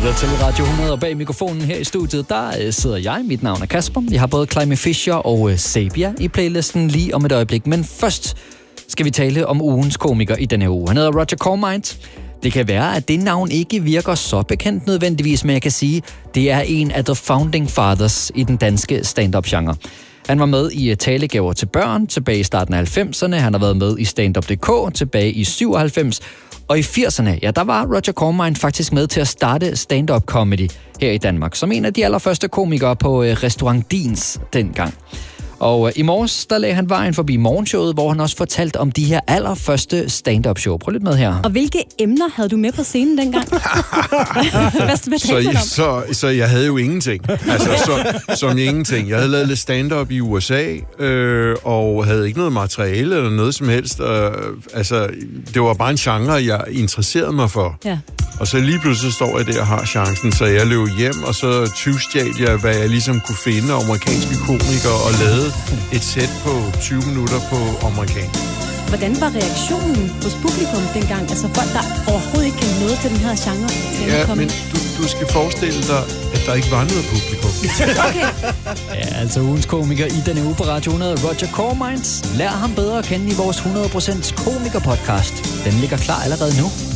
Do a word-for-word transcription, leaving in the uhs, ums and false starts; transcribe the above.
lytter til Radio hundrede, og bag mikrofonen her i studiet, der sidder jeg. Mit navn er Kasper. Jeg har både Climby Fisher og Sabia i playlisten lige om et øjeblik. Men først skal vi tale om ugens komiker i denne uge. Han hedder Roger Cormind. Det kan være, at det navn ikke virker så bekendt nødvendigvis, men jeg kan sige, det er en af the founding fathers i den danske stand-up-genre. Han var med i Talegaver til børn tilbage i starten af halvfemserne. Han har været med i Stand Up punktum d k tilbage i syvoghalvfems. Og i firserne, ja, der var Roger Cormind faktisk med til at starte stand-up comedy her i Danmark, som en af de allerførste komikere på Restaurant Dins dengang. Og i morges, der lagde han vejen forbi morgenshowet, hvor han også fortalte om de her allerførste stand-up show. Prøv lidt med her. Og hvilke emner havde du med på scenen dengang? hvad, hvad så, så, så jeg havde jo ingenting. Altså, så, som ingenting. Jeg havde lavet lidt stand-up i U S A, øh, og havde ikke noget materiale eller noget som helst. Øh, altså, det var bare en genre, jeg interesserede mig for. Ja. Og så lige pludselig står jeg der og har chancen, så jeg løb hjem, og så tyvstjal jeg, hvad jeg ligesom kunne finde af amerikanske komikere, og lavede et sæt på tyve minutter på amerikansk. Hvordan var reaktionen hos publikum dengang? Altså folk, der overhovedet ikke kendte noget til den her genre? Ja, men du, du skal forestille dig, at der ikke var noget publikum. Okay. Ja, altså ugens komiker i denne uge på Radio hundrede, Roger Cormind. Lær ham bedre at kende i vores hundrede procent komiker-podcast. Den ligger klar allerede nu.